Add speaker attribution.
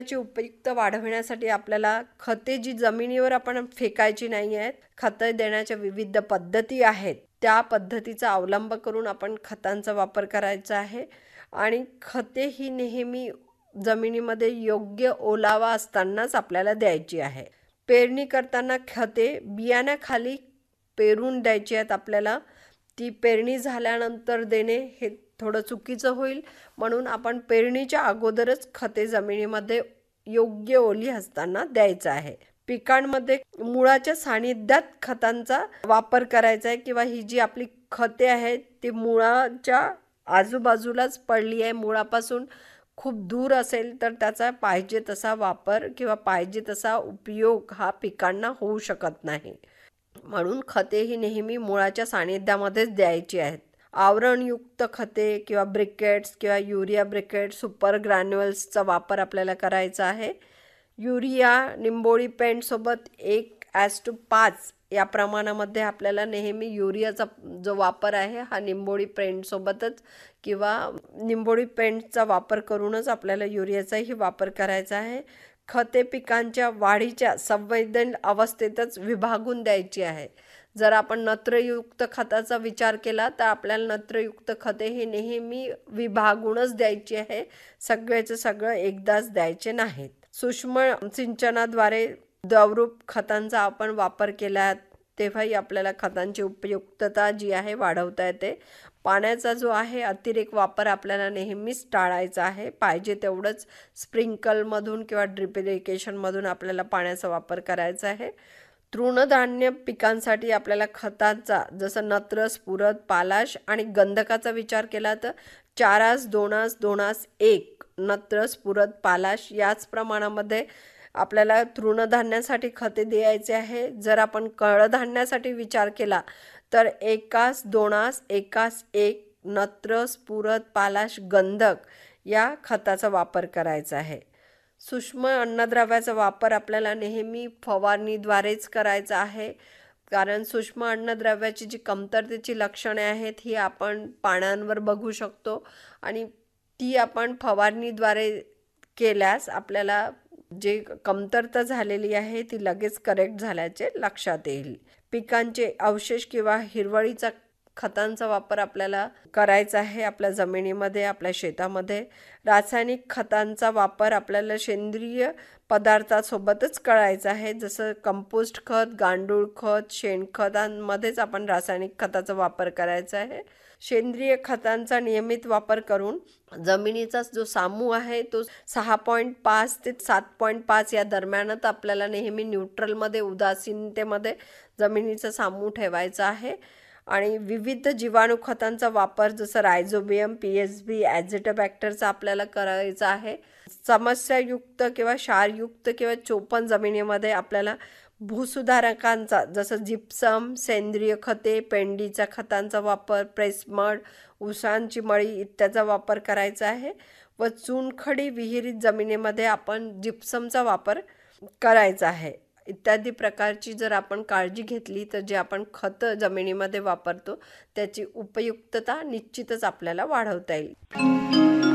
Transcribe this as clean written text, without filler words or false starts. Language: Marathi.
Speaker 1: ची उपयुक्तता वाढवण्यासाठी आपल्याला खते जी जमिनीवर आपण फेकायची नाही आहेत, खते देण्याच्या विविध पद्धती आहेत, त्या पद्धतीचा अवलंब करून आपण खतांचा वापर करायचा आहे. आणि खते ही नेहमी जमिनीमध्ये योग्य ओलावा असतानाच आपल्याला द्यायची आहे. पेरणी करताना खते बियाण्याखाली पेरून द्यायची आहेत आपल्याला. ती पेरणी झाल्यानंतर देणे हे थोडं चुकीचं होईल, म्हणून आपण पेरणीच्या अगोदरच खते जमिनीमध्ये योग्य ओली असताना द्यायचं आहे. पिकांमध्ये मुळाच्या सानिध्यात खतांचा वापर करायचा आहे, किंवा ही जी आपली खते आहेत ती मुळाच्या आजूबाजूलाच पडली आहे, मुळापासून खूप दूर असेल तर त्याचा पाहिजे तसा वापर किंवा पाहिजे तसा उपयोग हा पिकांना होऊ शकत नाही. म्हणून खते ही नेहमी मुळाच्या सानिध्यामध्येच द्यायची आहेत. आवरणयुक्त खते किंवा ब्रिकेट्स किंवा युरिया ब्रिकेट, सुपर ग्रॅन्युअल्सचा वापर आपल्याला करायचा आहे. युरिया निंबोळी पेंटसोबत 1:5 या प्रमाणामध्ये आपल्याला नेहमी युरियाचा जो वापर आहे हा निंबोळी पेंटसोबतच किंवा निंबोळी पेंटचा वापर करूनच आपल्याला युरियाचाही वापर करायचा आहे. खते पिकांच्या वाढीच्या संवेदन अवस्थेतच विभागून द्यायची आहे. जर आपण नत्रयुक्त खताचा विचार केला तर आपल्याला नत्रयुक्त खते ही नेहमी विभागूनच द्यायची आहे, सगळ्याचं सगळं एकदाच द्यायचे नाहीत. सूक्ष्म सिंचनाद्वारे द्रवरूप खतांचा आपण वापर केला तेव्हाही आपल्याला खतांची उपयुक्तता जी आहे वाढवता येते. पाण्याचा जो आहे अतिरेक वापर आपल्याला नेहमीच टाळायचा आहे. पाहिजे तेवढंच स्प्रिंकलमधून किंवा ड्रिप इरिगेशनमधून आपल्याला पाण्याचा वापर करायचा आहे. तृणधान्य पिकांसाठी आपल्याला खतांचा जसं नत्र, स्फुरद, पालाश आणि गंधकाचा विचार केला तर 4:2:2:1 नत्र, स्फुरद, पालाश याच प्रमाणामध्ये आपल्याला तृणधान्यासाठी खते द्यायचे आहे. जर आपण कडधान्यासाठी विचार केला तर 1:2:1:1 नत्र, स्फुरद, पालाश, गंधक या खताचा वापर करायचा आहे. सूक्ष्म अन्नद्रव्याचा वापर आपल्याला नेहमी फवारणीद्वारेच करायचा आहे, कारण सूक्ष्म अन्नद्रव्याची जी कमतरतेची लक्षणे आहेत ही आपण पानांवर बघू शकतो, आणि ती आपण फवारणीद्वारे केल्यास आपल्याला जे कमतरता झालेली आहे ती लगेच करेक्ट झाल्याचे लक्षात येईल. पिकांचे अवशेष किंवा हिरवळीचा खतांचा वापर आपल्याला करायचा आहे आपल्या जमिनीमध्ये, आपल्या शेतामध्ये. रासायनिक खतांचा वापर आपल्याला सेंद्रिय पदार्थासोबतच करायचा आहे, जसं कंपोस्ट खत, गांडूळ खत, शेणखतांमध्येच आपण रासायनिक खताचा वापर करायचा आहे. सेंद्रिय खतांचा नियमित वापर करून जमिनीचा जो सामू आहे तो 6.5 ते 7.5 या दरम्यानच आपल्याला नेहमी न्यूट्रलमध्ये, उदासीनतेमध्ये जमिनीचा सामू ठेवायचा आहे. आणि विविध जीवाणू खतांचा वापर जसं रायझोबियम, PSB, ॲझिटोबॅक्टरचा आपल्याला करायचा आहे. समस्यायुक्त किंवा क्षारयुक्त किंवा चोपण जमिनीमध्ये आपल्याला भूसुधारकांचा जसं जिप्सम, सेंद्रिय खते, पेंडीच्या खतांचा वापर, प्रेसमड, उसांची मळी इत्यादीचा वापर करायचा आहे. व चुनखडी विहिरीत जमिनीमध्ये आपण जिप्समचा वापर करायचा आहे. इत्यादी प्रकारची जर आपण काळजी घेतली तर जे आपण खतं जमिनीमध्ये वापरतो त्याची उपयुक्तता निश्चितच आपल्याला वाढवता येईल.